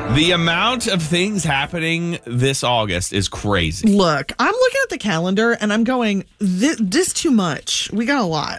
The amount of things happening this August is crazy. Look, I'm looking at the calendar and I'm going, this too much. We got a lot.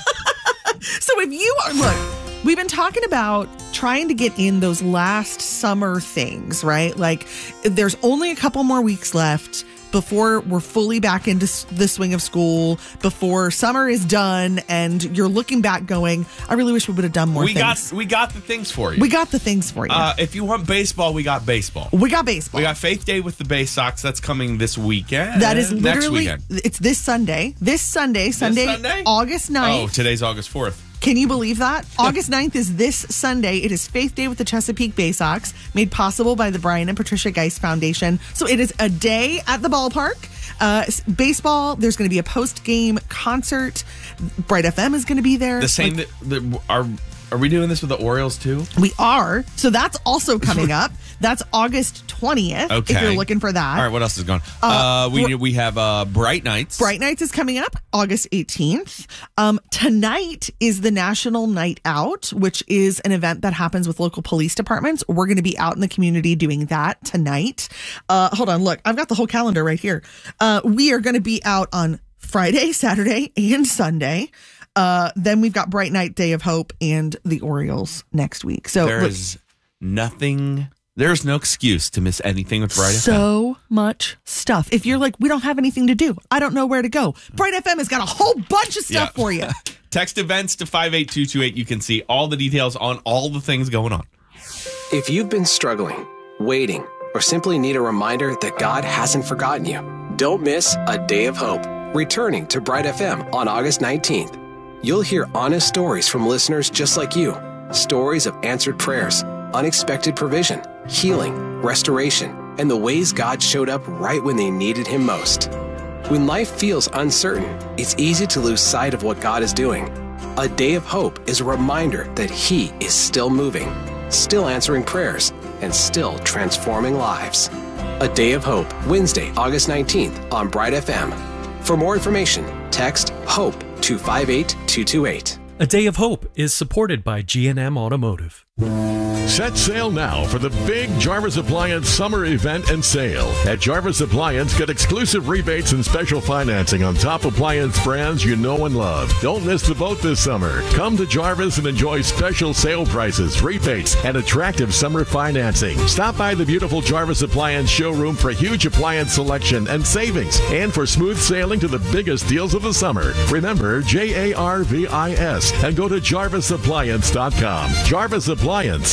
So if you are, look, we've been talking about trying to get in those last summer things, right? Like there's only a couple more weeks left before we're fully back into the swing of school, before summer is done, and you're looking back going, I really wish we would have done more things. We got the things for you. We got the things for you. If you want baseball, we got baseball. We got baseball. We got Faith Day with the Bay Sox. That's coming this weekend. That is literally, next weekend. It's this Sunday. Sunday, August 9th. Oh, today's August 4th. Can you believe that? August 9th is this Sunday. It is Faith Day with the Chesapeake Bay Sox, made possible by the Brian and Patricia Geist Foundation. So it is a day at the ballpark. Baseball, there's going to be a post-game concert. Bright FM is going to be there. The same, are we doing this with the Orioles too? We are. So that's also coming up. That's August 20th, okay, if you're looking for that. All right, what else is going on? We have Bright Nights. Bright Nights is coming up August 18th. Tonight is the National Night Out, which is an event that happens with local police departments. We're going to be out in the community doing that tonight. Hold on, look, I've got the whole calendar right here. We are going to be out on Friday, Saturday, and Sunday. Then we've got Bright Night, Day of Hope, and the Orioles next week. So there's no excuse to miss anything with Bright FM. So much stuff. If you're like, we don't have anything to do, I don't know where to go, Bright FM has got a whole bunch of stuff for you. Text events to 58228. You can see all the details on all the things going on. If you've been struggling, waiting, or simply need a reminder that God hasn't forgotten you, don't miss A Day of Hope, returning to Bright FM on August 19th. You'll hear honest stories from listeners just like you. Stories of answered prayers, unexpected provision, healing, restoration, and the ways God showed up right when they needed Him most. When life feels uncertain, it's easy to lose sight of what God is doing. A Day of Hope is a reminder that He is still moving, still answering prayers, and still transforming lives. A Day of Hope, Wednesday, August 19th on Bright FM. For more information, text HOPE to 58228. A Day of Hope is supported by G&M Automotive. Set sail now for the big Jarvis Appliance summer event and sale. At Jarvis Appliance, get exclusive rebates and special financing on top appliance brands you know and love. Don't miss the boat this summer. Come to Jarvis and enjoy special sale prices, rebates, and attractive summer financing. Stop by the beautiful Jarvis Appliance showroom for huge appliance selection and savings, and for smooth sailing to the biggest deals of the summer. Remember, JARVIS, and go to JarvisAppliance.com. JarvisAppliance.com.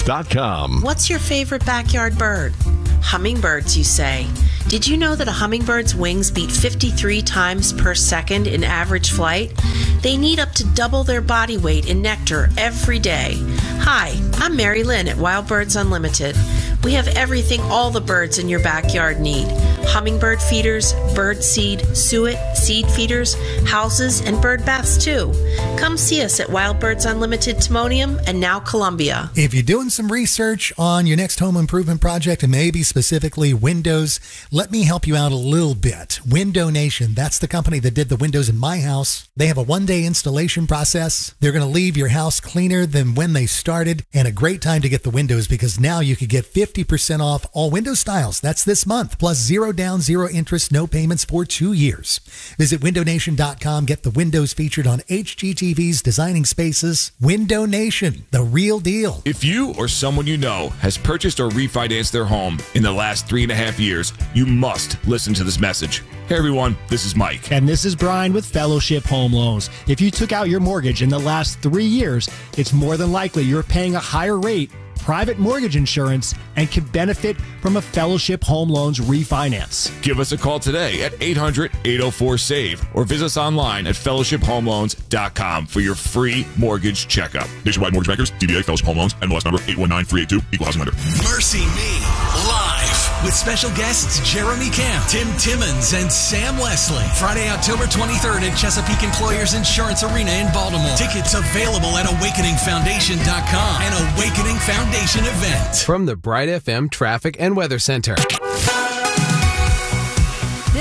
What's your favorite backyard bird? Hummingbirds, you say. Did you know that a hummingbird's wings beat 53 times per second in average flight? They need up to double their body weight in nectar every day. Hi, I'm Mary Lynn at Wild Birds Unlimited. We have everything all the birds in your backyard need. Hummingbird feeders, bird seed, suet, seed feeders, houses, and bird baths too. Come see us at Wild Birds Unlimited Timonium and now Columbia. If you're doing some research on your next home improvement project, and maybe specifically windows, let me help you out a little bit. Window Nation, that's the company that did the windows in my house. They have a one-day installation process. They're going to leave your house cleaner than when they started, and a great time to get the windows because now you could get 50% off all window styles. That's this month, plus 0 down, 0 interest, no payments for 2 years. Visit windownation.com. Get the windows featured on HGTV's Designing Spaces. Window Nation, the real deal. If you or someone you know has purchased or refinanced their home in the last 3.5 years, you must listen to this message. Hey everyone, this is Mike. And this is Brian with Fellowship Home Loans. If you took out your mortgage in the last 3 years, it's more than likely you're paying a higher rate, private mortgage insurance, and can benefit from a Fellowship Home Loans refinance. Give us a call today at 800-804-SAVE or visit us online at fellowshiphomeloans.com for your free mortgage checkup. Nationwide Mortgage Bankers, DBA Fellowship Home Loans, NMLS number 819382, Equal Housing Lender. Mercy Me, live with special guests Jeremy Camp, Tim Timmons, and Sam Leslie. Friday, October 23rd at Chesapeake Employers Insurance Arena in Baltimore. Tickets available at awakeningfoundation.com and Awakening Foundation event. From the Bright FM Traffic and Weather Center. This report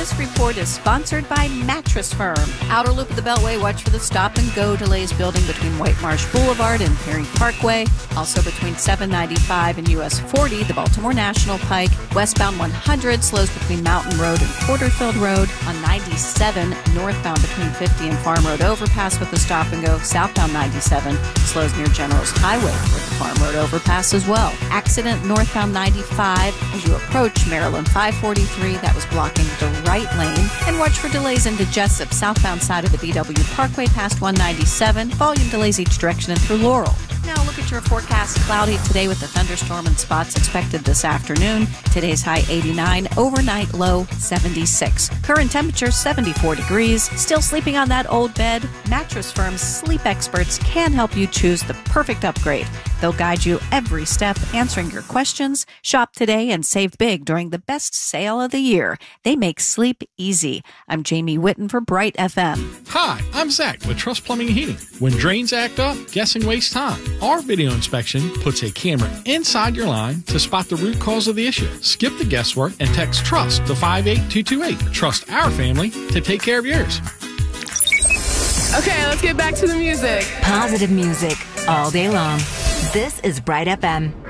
report is sponsored by Mattress Firm. Outer loop of the Beltway, watch for the stop and go delays building between White Marsh Boulevard and Perry Parkway. Also between 795 and US 40, the Baltimore National Pike. Westbound 100 slows between Mountain Road and Porterfield Road. On 97, northbound between 50 and Farm Road overpass with the stop and go. Southbound 97 slows near General's Highway with the Farm Road overpass as well. Accident northbound 95 as you approach Maryland 543. That was blocking the right lane. And watch for delays into Jessup, southbound side of the BW Parkway past 197. Volume delays each direction and through Laurel. Now look at your forecast. Cloudy today with a thunderstorm and spots expected this afternoon. Today's high 89, overnight low 76. Current temperature 74 degrees. Still sleeping on that old bed? Mattress Firm's sleep experts can help you choose the perfect upgrade. They'll guide you every step, answering your questions. Shop today and save big during the best sale of the year. They make sleep easy. I'm Jamie Whitten for Bright FM. Hi, I'm Zach with Trust Plumbing and Heating. When drains act up, guessing wastes time. Our video inspection puts a camera inside your line to spot the root cause of the issue. Skip the guesswork and text TRUST to 58228. Trust our family to take care of yours. Okay, let's get back to the music. Positive music all day long. This is Bright FM.